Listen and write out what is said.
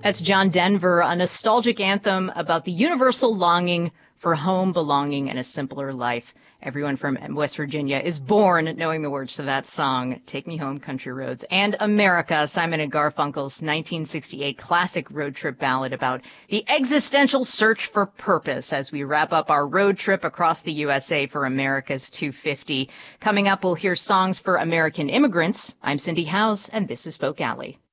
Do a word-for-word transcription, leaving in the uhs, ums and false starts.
That's John Denver, a nostalgic anthem about the universal longing for home, belonging, and a simpler life. Everyone from West Virginia is born knowing the words to that song, Take Me Home, Country Roads, and America, Simon and Garfunkel's nineteen sixty-eight classic road trip ballad about the existential search for purpose as we wrap up our road trip across the U S A for America's two fifty. Coming up, we'll hear songs for American immigrants. I'm Cindy Howes, and this is Folk Alley.